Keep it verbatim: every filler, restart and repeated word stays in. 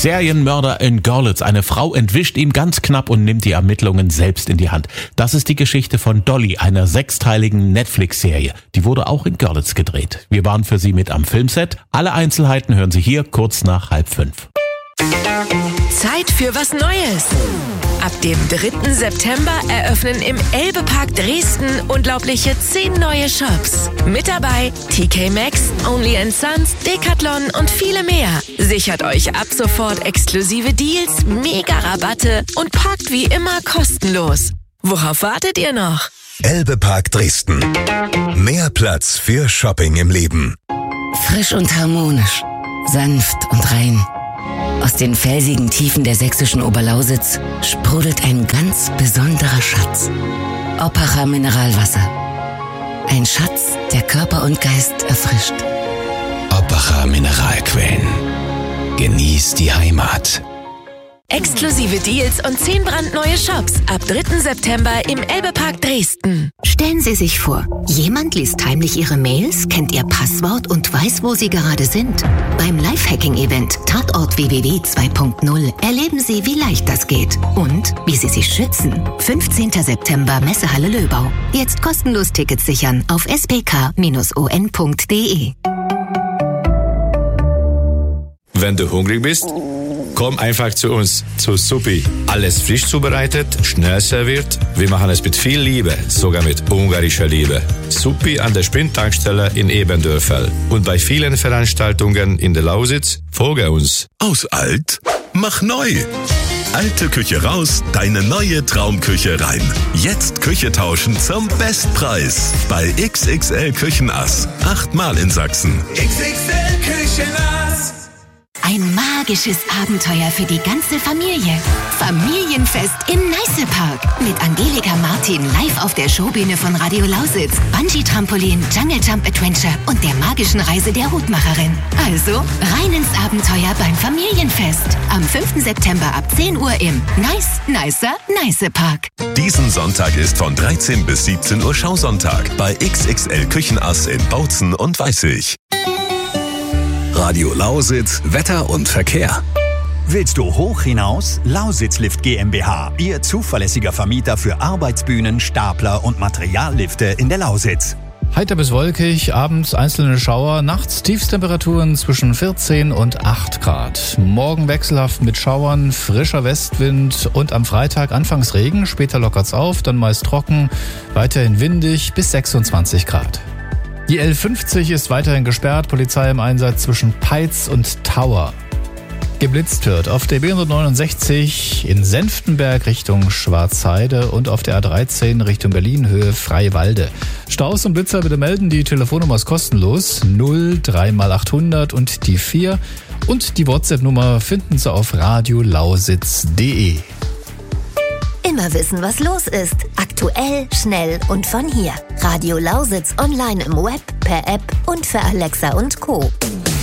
Serienmörder in Görlitz. Eine Frau entwischt ihn ganz knapp und nimmt die Ermittlungen selbst in die Hand. Das ist die Geschichte von Dolly, einer sechsteiligen Netflix-Serie. Die wurde auch in Görlitz gedreht. Wir waren für Sie mit am Filmset. Alle Einzelheiten hören Sie hier kurz nach halb fünf. Zeit für was Neues. Ab dem dritten September eröffnen im Elbe-Park Dresden unglaubliche zehn neue Shops. Mit dabei T K Maxx, Only and Sons, Decathlon und viele mehr. Sichert euch ab sofort exklusive Deals, Mega-Rabatte und parkt wie immer kostenlos. Worauf wartet ihr noch? Elbe-Park Dresden. Mehr Platz für Shopping im Leben. Frisch und harmonisch, sanft und rein. Aus den felsigen Tiefen der sächsischen Oberlausitz sprudelt ein ganz besonderer Schatz. Oppacher Mineralwasser. Ein Schatz, der Körper und Geist erfrischt. Oppacher Mineralquellen. Genieß die Heimat. Exklusive Deals und zehn brandneue Shops ab dritten September im Elbe-Park Dresden. Stellen Sie sich vor, jemand liest heimlich Ihre Mails, kennt Ihr Passwort und weiß, wo Sie gerade sind. Beim Lifehacking-Event Tatort W W W zwei Punkt null erleben Sie, wie leicht das geht und wie Sie sich schützen. fünfzehnten September Messehalle Löbau. Jetzt kostenlos Tickets sichern auf s p k Bindestrich o n punkt d e. Wenn du hungrig bist, komm einfach zu uns, zu Suppi. Alles frisch zubereitet, schnell serviert. Wir machen es mit viel Liebe, sogar mit ungarischer Liebe. Suppi an der Sprint-Tankstelle in Ebendörfel. Und bei vielen Veranstaltungen in der Lausitz folge uns. Aus alt, mach neu. Alte Küche raus, deine neue Traumküche rein. Jetzt Küche tauschen zum Bestpreis. Bei X X L Küchenass. Achtmal in Sachsen. X X L Küchenass. Ein magisches Abenteuer für die ganze Familie. Familienfest im Neiße-Park. Mit Angelika Martin live auf der Showbühne von Radio Lausitz, Bungee-Trampolin, Jungle-Jump-Adventure und der magischen Reise der Hutmacherin. Also rein ins Abenteuer beim Familienfest. Am fünften September ab zehn Uhr im Nice, Nicer, Neiße-Park. Diesen Sonntag ist von dreizehn bis siebzehn Uhr Schausonntag bei X X L Küchenass in Bautzen und Weißig. Radio Lausitz, Wetter und Verkehr. Willst du hoch hinaus? Lausitzlift GmbH, Ihr zuverlässiger Vermieter für Arbeitsbühnen, Stapler und Materiallifte in der Lausitz. Heiter bis wolkig, abends einzelne Schauer, nachts Tiefstemperaturen zwischen vierzehn und acht Grad. Morgen wechselhaft mit Schauern, frischer Westwind und am Freitag anfangs Regen, später lockert's auf, dann meist trocken, weiterhin windig bis sechsundzwanzig Grad. Die L fünfzig ist weiterhin gesperrt, Polizei im Einsatz zwischen Peitz und Tauer. Geblitzt wird auf der B hundertneunundsechzig in Senftenberg Richtung Schwarzheide und auf der A dreizehn Richtung Berlin Höhe Freiwalde. Staus und Blitzer bitte melden, die Telefonnummer ist kostenlos, null drei mal achthundert und die vier und die WhatsApp-Nummer finden Sie auf radiolausitz punkt de. Immer wissen, was los ist. Aktuell, schnell und von hier. Radio Lausitz online im Web, per App und für Alexa und Co.